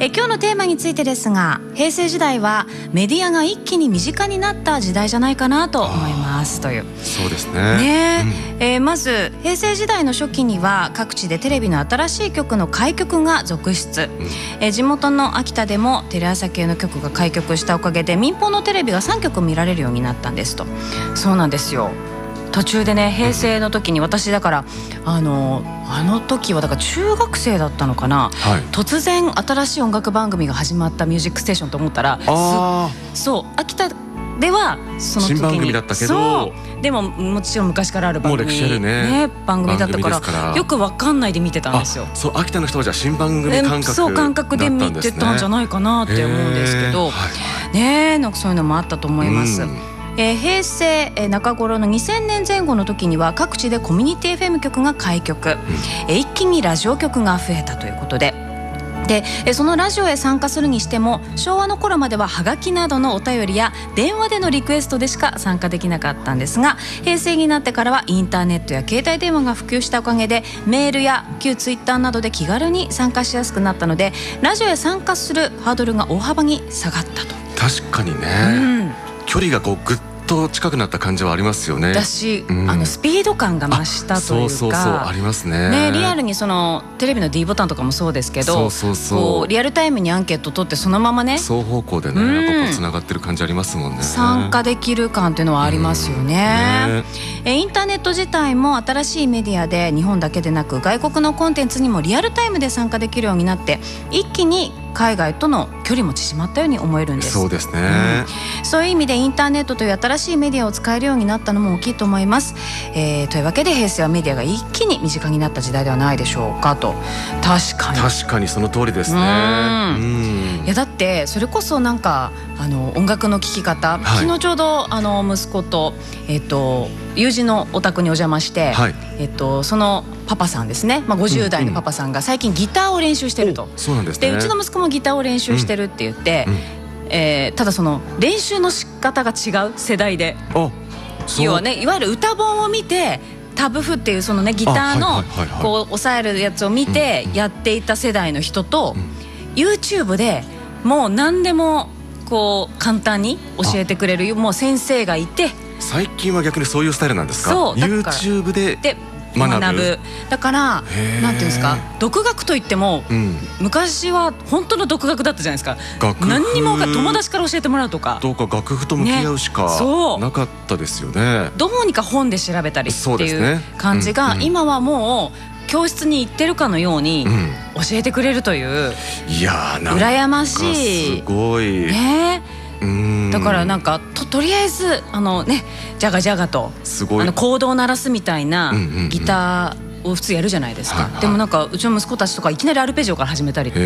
今日のテーマについてですが、平成時代はメディアが一気に身近になった時代じゃないかなと思いますという。 そうですね。 まず平成時代の初期には各地でテレビの新しい局の開局が続出、地元の秋田でもテレ朝系の局が開局したおかげで民放のテレビが3局見られるようになったんですと。そうなんですよ。途中でね、平成の時に私だからあの時はだから中学生だったのかな、突然新しい音楽番組が始まったミュージックステーションと思ったら、そう秋田ではその時に新番組だったけど、 でももちろん昔からある番組、 もう歴史あるね番組だったからよく分かんないで見てたんですよ。 そう、秋田の人はじゃあ新番組感覚そう感覚で見てたんじゃないかなって思うんですけど、なんかそういうのもあったと思います。平成中頃の2000年前後の時には各地でコミュニティ FM 局が開局、一気にラジオ局が増えたということで、そのラジオへ参加するにしても昭和の頃まではハガキなどのお便りや電話でのリクエストでしか参加できなかったんですが、平成になってからはインターネットや携帯電話が普及したおかげでメールや旧ツイッターなどで気軽に参加しやすくなったので、ラジオへ参加するハードルが大幅に下がったと。 確かにね、距離がこうぐっと近くなった感じはありますよね。 だし、スピード感が増したというか、 そうありますね。 リアルにそのテレビの D ボタンとかもそうですけど、こうリアルタイムにアンケート取ってそのままね、 双方向でね、やっぱこうつながってる感じありますもんね。 参加できる感っていうのはありますよね。インターネット自体も新しいメディアで日本だけでなく外国のコンテンツにもリアルタイムで参加できるようになって、一気に海外との距離も縮まったように思えるんです。 そうですね、 そういう意味でインターネットという新しいメディアを使えるようになったのも大きいと思います。というわけで平成はメディアが一気に身近になった時代ではないでしょうかと。確かにその通りですね。 いやだってそれこそなんか音楽の聴き方、昨日ちょうど息子と、友人のお宅にお邪魔して、そのパパさんですね、50代のパパさんが最近ギターを練習してると。 そうなんですね。 でうちの息子もギターを練習してるって言って、ただその練習の仕方が違う世代で、要はね、いわゆる歌本を見てタブ譜っていうそのねギターのこう押さえるやつを見てやっていた世代の人と、YouTube でもう何でもこう簡単に教えてくれるもう先生がいて、 最近は逆にそういうスタイルなんですか。 そうだから YouTube で学ぶ。 だからなんていうんですか、独学といっても、昔は本当の独学だったじゃないですか。何にも友達から教えてもらうとか、 楽譜と向き合うしかなかったですよね。 どうにか本で調べたりっていう感じが、今はもう教室に行ってるかのように教えてくれるという、 いやーなんか羨ましい。 すごいね。だからなんか とりあえずジャガジャガとコードを鳴らすみたいなギターを普通やるじゃないですか。でもなんかうちの息子たちとかいきなりアルペジオから始めたりって、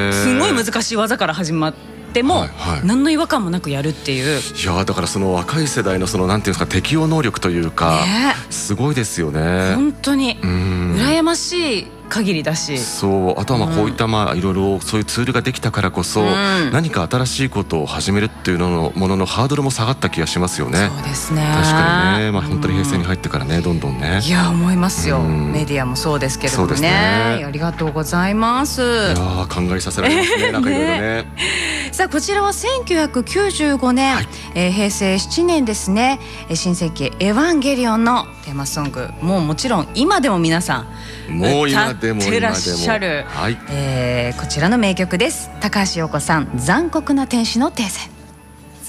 すごい難しい技から始まっても何の違和感もなくやるっていう。 いやだからその若い世代のそのなんていうんですか、適応能力というか、すごいですよね。 本当に羨ましい限りだし、 そうあとはこういったいろいろそういうツールができたからこそ、何か新しいことを始めるっていうもののハードルも下がった気がしますよね。 そうですね。 確かにね、本当に平成に入ってからね、どんどんね。いや思いますよ。メディアもそうですけどもね。ありがとうございます。いや考えさせられますね。なんかいろいろね。 さあこちらは1995年、平成7年ですね。新世紀エヴァンゲリオンのテーマソング、もちろん今でも皆さん歌ってらっしゃる、こちらの名曲です。高橋洋子さん、残酷な天使のテーゼ。